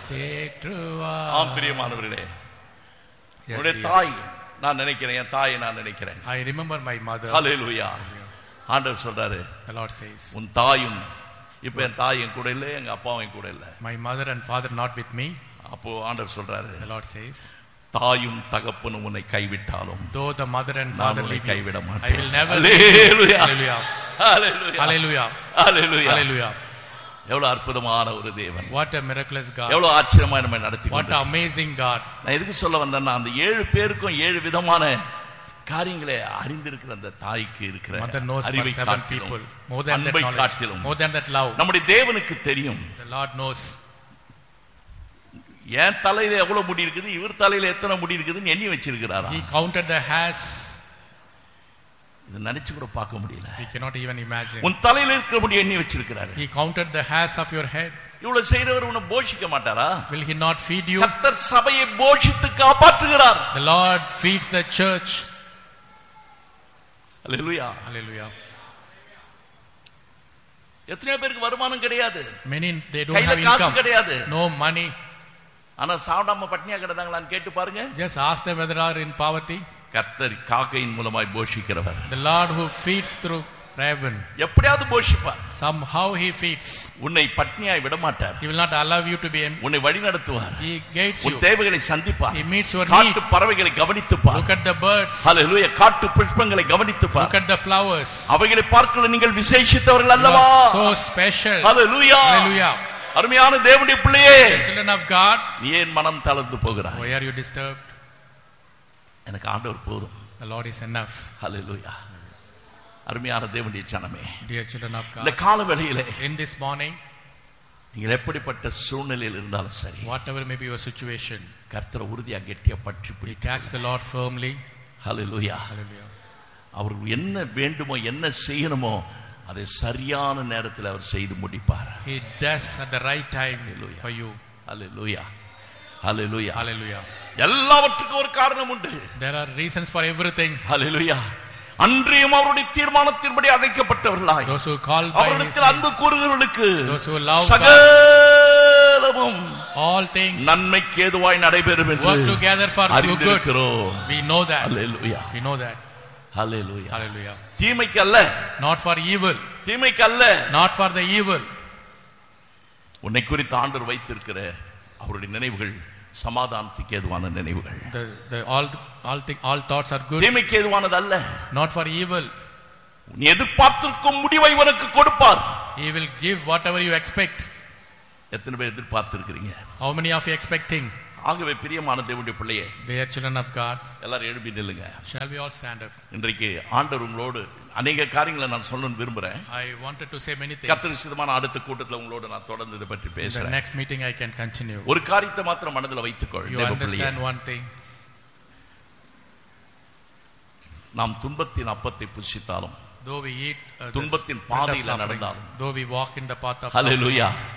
ஆம் பிரியமானவர்களே, உன்னுடைய தாய் நான் நினைக்கிறேன், என் தாயை நான் நினைக்கிறேன். I remember my mother. ஹல்லேலூயா. ஆண்டவர் சொல்றாரு, The Lord says, உன் தாயும், இப்ப என் தாய் என் கூட இல்லை, எங்க அப்பாவும் என் கூட இல்லை. My mother and father not with me. அப்போ ஆண்டவர் சொல்றாரு, The Lord says, தாயும் தகப்பனும் உன்னை கைவிட்டாலும் though the mother and father leave you, கைவிட I மாட்டேன். will never hallelujah. Hallelujah. Hallelujah. Hallelujah. Hallelujah. Hallelujah. எவ்வளவு அற்புதமான ஒரு தேவன், What a miraculous God. எவ்வளவு ஆச்சரியமா நம்மை நடத்தி What an amazing God. நான் எதுக்கு சொல்ல வந்தேன்னா, அந்த 7 பேருக்கும் 7 விதமான காரியங்களை அறிந்திருக்கிற அந்த தாய்க்கு இருக்கிற Mother knows for அறிவை 7 people. காட்டிலும், More than that அன்பை knowledge. காட்டிலும் More than that love. நம்முடைய தேவனுக்கு தெரியும். The Lord knows. என் தலையில எவ்வளவு முடி இருக்குது, இவர் தலையில எத்தனை முடி இருக்குதுன்னு எண்ணி வச்சிருக்கிறாரா. He counted the hairs. இது நினைச்சு கூட பார்க்க முடியல. We cannot even imagine. உன் தலையில இருக்கிற முடி எண்ணி வச்சிருக்கிறாரு. He counted the hairs of your head. இவ்வளவு செய்றவர் உன்னை போஷிக்க மாட்டாரா? Will he not feed you? கர்த்தர் சபையை போஷித்து காப்பாற்றுகிறார். The Lord feeds the church. Hallelujah. Hallelujah. எத்தனை பேருக்கு வருமானம் கிடையாது, Many they don't கையில have காசு income. கிடையாது, No money. ஆனா சாப்பிடாம பட்னியா கிடந்தாங்களான்னு கேட்டு பாருங்க. Just ask them whether they are in poverty. கர்த்தர் காக்கையின் மூலமாய் போஷிக்கிறவர். The Lord who feeds through raven. எப்படியாவது போஷிப்பார். Somehow he feeds. உன்னை பட்னியாய் விட மாட்டார். He will not allow you to be empty. உன்னை வழி நடத்துவார். He guides உன் you. தேவைகளை சந்திப்பார். He meets your need. காட்டு பறவைகளை கவனித்துப்பார். Look at the birds. ஹல்லேலூயா. காட்டு புஷ்பங்களை கவனித்துப்பார். Look at the flowers. அவைகளை பார்க்கல நீங்கள் விசேஷித்தவர்கள் You அல்லவா. are so special. Hallelujah. Hallelujah. அருமையான தேவனுடைய பிள்ளையே, Children of God, நீ ஏன் மனம் தளர்ந்து போகிறாய்? why are you disturbed? எனக்கு ஆண்டவர் போதும். The Lord is enough. ஹல்லேலூயா. அருமையான தேவனுடைய ஜனமே, Dear children of இந்த God, காலவேளையிலே in this morning, நீங்கள் எப்படிப்பட்ட சூழ்நிலையில் இருந்தாலும் சரி, whatever may be your situation, கர்த்தரை உறுதியா கெட்டியா பற்றி we பிடித்து, catch the Lord firmly. Hallelujah. Hallelujah. அவர் என்ன வேண்டுமோ என்ன செய்யணுமோ அதை சரியான நேரத்தில் அவர் செய்து முடிப்பார். He does at the right time for you. Hallelujah. Hallelujah. Hallelujah. எல்லாவற்றுக்கும் ஒரு காரணம் உண்டு. There are reasons for everything. ஹல்லேலூயா. அன்றியும் அவருடைய தீர்மானத்தின்படி அழைக்கப்பட்டவர்களாய், Those who call by His அவரிடத்தில் அன்பு கூறுகிறவர்களுக்கு those who love God, சகலமும் all things நன்மைக்கு ஏதுவாய் நடைபெறும் என்று work together for your good. அறிந்திருக்கிறோம். We know that. Hallelujah. We know that. Hallelujah. Hallelujah. தீமைக்கு அல்ல, Not for evil. தீமைக்கு அல்ல, Not for the evil. உன்னை குறித்து ஆண்டவர் வைத்திருக்கிற அவருடைய நினைவுகள் சமாதானத்துக்கு ஏதுவான நினைவுகள். All thoughts are good. தீமைக்கு ஏதுவானது அல்ல. Not for evil. நீ எதிர்பார்த்திருக்கும் முடிவை உனக்கு கொடுப்பார். He will give whatever you expect. எத்தனை பேர் எதிர்பார்த்திருக்கிறீங்க? How many of you expecting? ஆகவே பிரியமான தேவனுடைய பிள்ளையே, Dear children of God, எல்லாரும் எழுப்பி நில்லுங்க. shall we all stand up? இன்றைக்கு ஆண்டவர் உங்களோடு அநேக காரியங்களை நான் சொல்லணும்னு விரும்புறேன். I wanted to say many things. கர்த்தர் சித்தமான அடுத்த கூட்டத்தில் உங்களோடு நான் தொடர்ந்து இதை பற்றி In the பேசுறேன். next meeting I can continue. ஒரு காரியத்தை மாத்திரம் மனதில் வைத்துக்கொள். You தேவ பிள்ளையே, understand one thing. நாம் துன்பத்தின் அப்பத்தை புசித்தாலும், Though we eat துன்பத்தின் bread of பாதையில sufferings, நடந்தாலும், though we walk in the path of hallelujah, suffering,